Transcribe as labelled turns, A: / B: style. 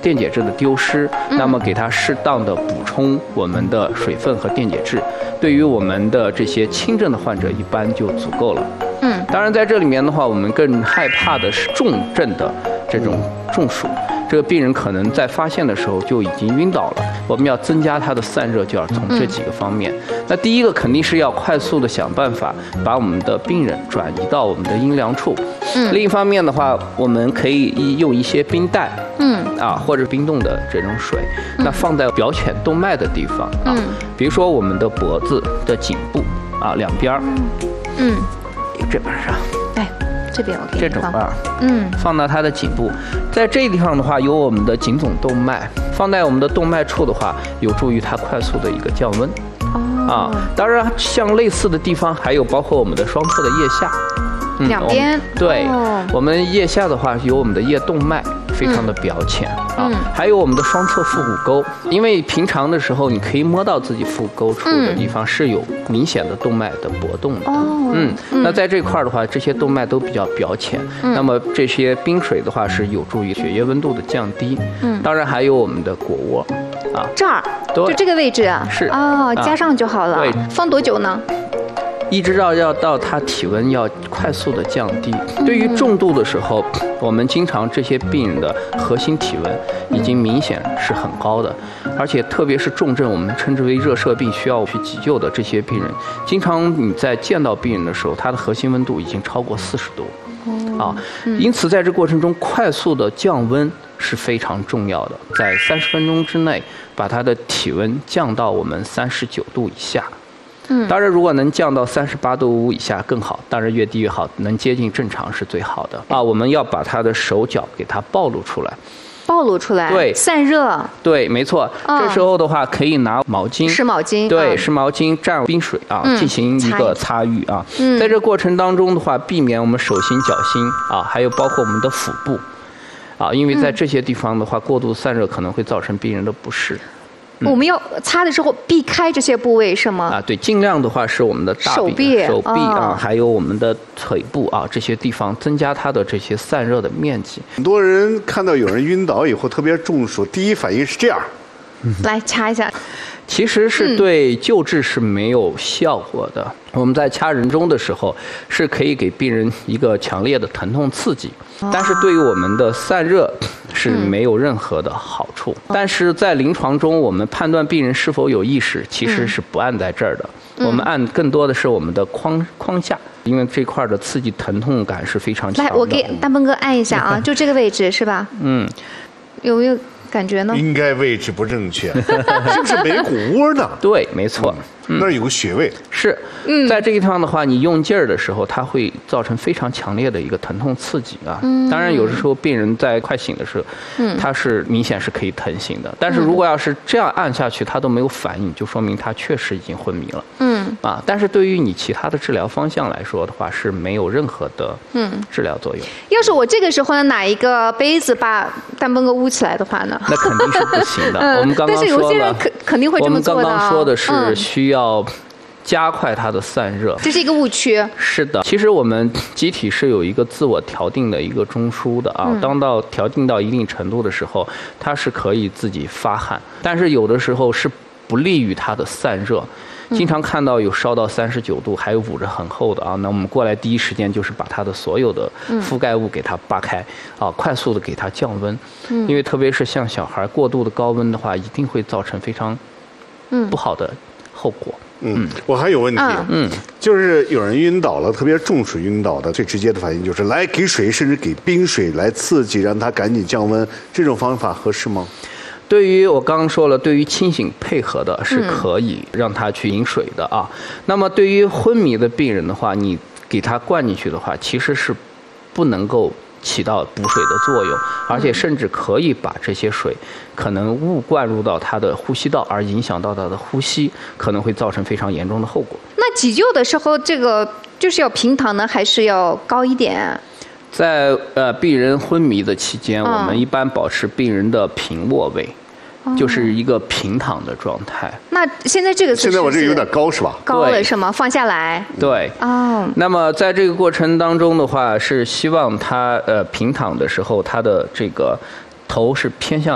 A: 电解质的丢失，那么给它适当的补充我们的水分和电解质，对于我们的这些轻症的患者一般就足够了。当然在这里面的话，我们更害怕的是重症的这种中暑。这个病人可能在发现的时候就已经晕倒了，我们要增加他的散热，就要从这几个方面。那第一个肯定是要快速的想办法把我们的病人转移到我们的阴凉处。另一方面的话，我们可以用一些冰袋，或者冰冻的这种水，那放在表浅动脉的地方啊，比如说我们的脖子的颈部啊两边儿，这边上，
B: 这边我给你
A: 这种放到它的颈部，在这个地方的话，有我们的颈总动脉，放在我们的动脉处的话，有助于它快速的一个降温。当然，像类似的地方还有包括我们的双侧的腋下，
B: 两边。
A: 对，我们腋下的话有我们的腋动脉。非常的表浅还有我们的双侧腹股沟，因为平常的时候你可以摸到自己腹股沟处的地方是有明显的动脉的搏动的。那在这块的话，这些动脉都比较表浅，那么这些冰水的话是有助于血液温度的降低。当然还有我们的腘窝
B: 这儿就这个位置
A: 是
B: 加上就好了。对，放多久呢？
A: 一直要到它体温要快速的降低。对于重度的时候，我们经常这些病人的核心体温已经明显是很高的，而且特别是重症，我们称之为热射病需要去急救的这些病人，经常你在见到病人的时候，他的核心温度已经超过40度。因此在这过程中快速的降温是非常重要的，在30分钟之内把他的体温降到我们39度以下。当然，如果能降到38度5以下更好，当然越低越好，能接近正常是最好的。我们要把他的手脚给它暴露出来，对，
B: 散热，
A: 对，没错。这时候的话，可以拿毛巾，
B: 湿毛巾，
A: 对，湿毛巾蘸冰水进行一个擦浴在这过程当中的话，避免我们手心、脚心还有包括我们的腹部因为在这些地方的话，过度散热可能会造成病人的不适。
B: 我们要擦的时候避开这些部位是吗？
A: 对，尽量的话是我们的大臂、手臂还有我们的腿部这些地方，增加它的这些散热的面积。
C: 很多人看到有人晕倒以后特别中暑，第一反应是这样，
B: 来掐一下。
A: 其实是对救治是没有效果的。我们在掐人中的时候，是可以给病人一个强烈的疼痛刺激，但是对于我们的散热是没有任何的好处。但是在临床中，我们判断病人是否有意识，其实是不按在这儿的。我们按更多的是我们的框架，因为这块的刺激疼痛感是非常强的。
B: 来，我给大鹏哥按一下就这个位置是吧？有没有感觉呢？
C: 应该位置不正确，是不是眉骨窝呢？
A: 对，没错。
C: 那儿有个穴位。
A: 是，在这个地方的话，你用劲儿的时候，它会造成非常强烈的一个疼痛刺激当然，有的时候病人在快醒的时候，他是明显是可以疼醒的。但是如果要是这样按下去，他都没有反应，就说明他确实已经昏迷了。但是对于你其他的治疗方向来说的话，是没有任何的治疗作用。
B: 要是我这个时候拿一个杯子把大鹏哥捂起来的话呢？
A: 那肯定是不行的。我们刚刚说了，
B: 但是有些人肯定会这么做的。
A: 我们刚刚说的是需要加快它的散热，
B: 这是一个误区。
A: 是的，其实我们机体是有一个自我调定的一个中枢的当到调定到一定程度的时候，它是可以自己发汗，但是有的时候是不利于它的散热。经常看到有烧到39度还有捂着很厚的那我们过来第一时间就是把它的所有的覆盖物给它扒开快速的给它降温。因为特别是像小孩过度的高温的话，一定会造成非常不好的后果。
C: 我还有问题，就是有人晕倒了，特别中暑晕倒的，最直接的反应就是来给水，甚至给冰水来刺激，让它赶紧降温，这种方法合适吗？
A: 对于我刚刚说了，对于清醒配合的是可以让他去饮水的那么对于昏迷的病人的话，你给他灌进去的话，其实是不能够起到补水的作用，而且甚至可以把这些水可能误灌入到他的呼吸道，而影响到他的呼吸，可能会造成非常严重的后果。
B: 那急救的时候，这个就是要平躺呢，还是要高一点？
A: 在病人昏迷的期间，我们一般保持病人的平卧位，就是一个平躺的状态。
B: 那现在这个
C: 现在我这个有点高是吧？
B: 高了是吗？放下来。
A: 对。那么在这个过程当中的话，是希望他平躺的时候，他的这个头是偏向